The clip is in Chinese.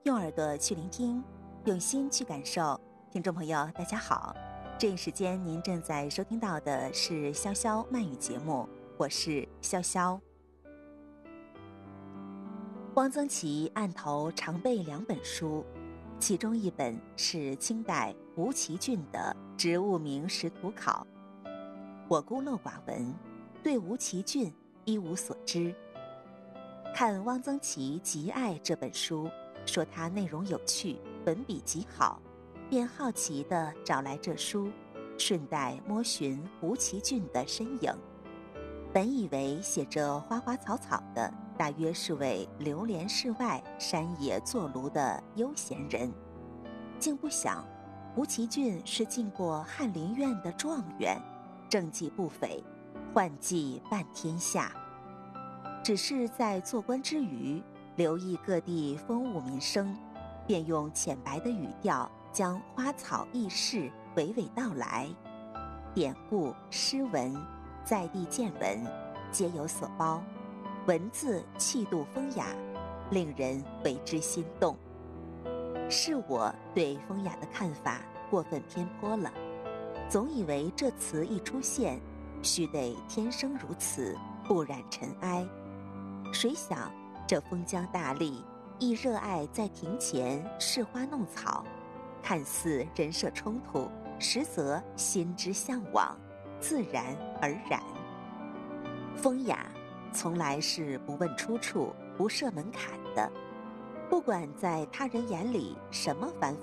用耳朵去聆听，用心去感受。听众朋友大家好，这一时间您正在收听到的是潇潇慢语节目，我是潇潇。汪曾祺案头常备2本书，其中一本是清代吴奇俊的《植物名识图考》。我孤陋寡闻，对吴奇俊一无所知。看汪曾祺极爱这本书，说它内容有趣，文笔极好，便好奇地找来这书，顺带摸寻吴奇俊的身影。本以为写着花花草草的，大约是位流连世外、山野作庐的悠闲人，竟不想吴奇俊是进过翰林院的状元，政绩不菲，宦迹半天下。只是在做官之余，留意各地风物民生，便用浅白的语调将花草轶事娓娓道来，典故、诗文、在地见闻皆有所包，文字气度风雅，令人为之心动。是我对风雅的看法过分偏颇了，总以为这词一出现，须得天生如此，不染尘埃。谁想这封疆大吏亦热爱在庭前试花弄草，看似人设冲突，实则心之向往，自然而然。风雅从来是不问出处，不设门槛的，不管在他人眼里什么繁